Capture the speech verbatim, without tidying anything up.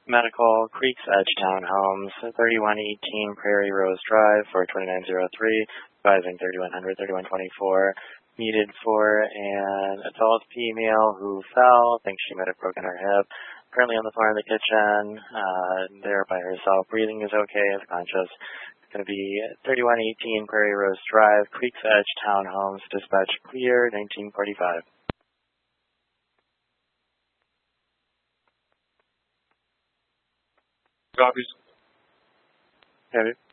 Medical, Creeks Edge Townhomes, thirty-one eighteen Prairie Rose Drive for twenty-nine oh three, advising thirty-one hundred, thirty-one twenty-four, needed for an adult female who fell, thinks she might have broken her hip, currently on the floor in the kitchen, uh, there by herself, breathing is okay, is conscious. It's going to be thirty-one eighteen Prairie Rose Drive, Creeks Edge Townhomes, dispatch clear, nineteen forty-five. Copies. Have it.